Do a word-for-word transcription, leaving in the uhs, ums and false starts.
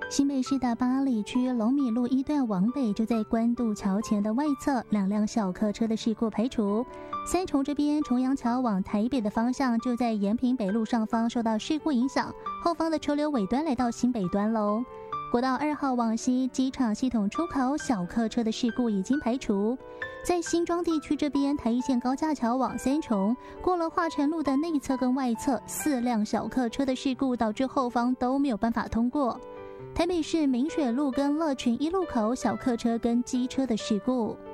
新北市的八里区龙米路一段往北，就在关渡桥前的外侧，两辆小客车的事故排除。三重这边重阳桥往台北的方向，就在延平北路上方受到事故影响，后方的车流尾端来到新北端喽。国道二号往西机场系统出口小客车的事故已经排除。在新庄地区这边，台一线高架桥往三重过了化成路的内侧跟外侧，四辆小客车的事故导致后方都没有办法通过。台北市明水路跟乐群一路口小客车跟机车的事故。